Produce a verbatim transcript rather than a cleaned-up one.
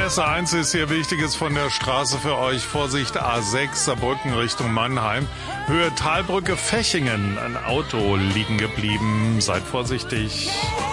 S eins ist hier Wichtiges von der Straße für euch. Vorsicht, A sechs, Saarbrücken Richtung Mannheim. Höhe Talbrücke Fechingen. Ein Auto liegen geblieben. Seid vorsichtig.